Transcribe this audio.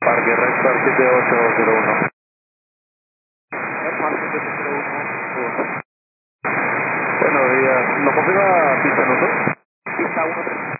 Parque Rector 7801. Parque 7801. Buenos días. ¿Nos confirma pista nosotros? Pista 13.